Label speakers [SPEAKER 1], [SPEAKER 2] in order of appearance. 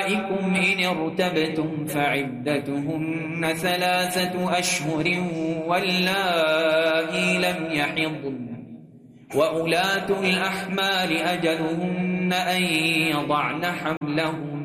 [SPEAKER 1] نسائكم إن ارتبتم فعدتهن 3 أشهر واللائي لم يحضن وأولاة الأحمال أجلهن أن يضعن حملهن